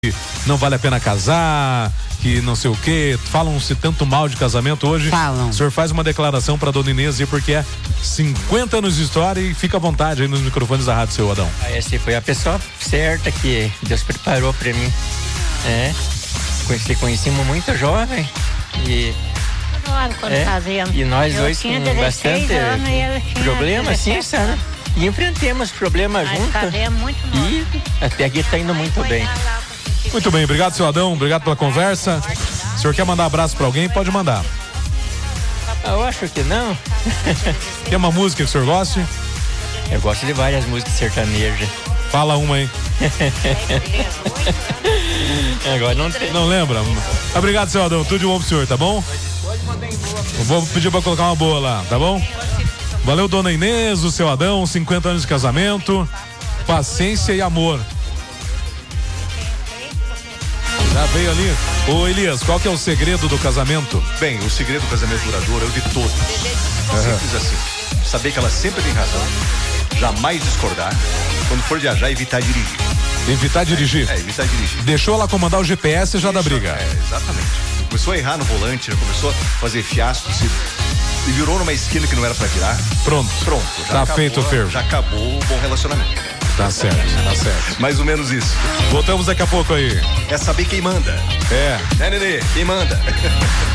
não vale a pena casar, que não sei o quê, falam-se tanto mal de casamento hoje. Falam. O senhor faz uma declaração pra dona Inês aí, porque é 50 anos de história e fica à vontade aí nos microfones da Rádio Seu Adão. Essa foi a pessoa certa que Deus preparou pra mim. Conhecemos muito jovem e e nós dois com bastante problema, assim, sabe? E enfrentamos problemas juntos e até aqui tá indo muito bem. Muito bem, obrigado, seu Adão, obrigado pela conversa. O senhor quer mandar abraço pra alguém? Pode mandar. Eu acho que não. Tem uma música que o senhor goste? Eu gosto de várias músicas sertanejas. Fala uma aí. Agora não tem. Não lembra? Obrigado, seu Adão, tudo de bom pro senhor, tá bom? Eu vou pedir pra colocar uma boa lá, tá bom? Valeu, dona Inês, o seu Adão, 50 anos de casamento, paciência e amor. Já veio ali. Ô Elias, qual que é o segredo do casamento? Bem, o segredo do casamento duradouro é o de todos. Simples assim. Saber que ela sempre tem razão, jamais discordar, quando for viajar, evitar dirigir. Evitar dirigir? Evitar dirigir. Deixou ela comandar o GPS já dá briga. Exatamente. Começou a errar no volante, começou a fazer fiasco, e virou numa esquina que não era pra virar. Pronto. Já tá acabou, feito o fervo. Já acabou o bom relacionamento. Tá certo. Mais ou menos isso. Voltamos daqui a pouco aí. É saber quem manda. É. Nenê? Quem manda?